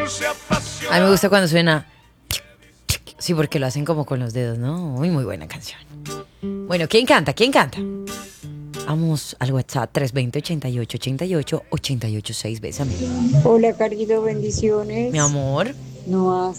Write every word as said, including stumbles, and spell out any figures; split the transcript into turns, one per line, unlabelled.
A mí me gusta cuando suena. Sí, porque lo hacen como con los dedos, ¿no? Muy, muy buena canción. Bueno, ¿quién canta? ¿Quién canta? Vamos al WhatsApp tres dos cero, ochenta y ocho, ochenta y ocho, ochenta y ocho, seis. Bésame.
Hola, Carito, bendiciones.
Mi amor.
No has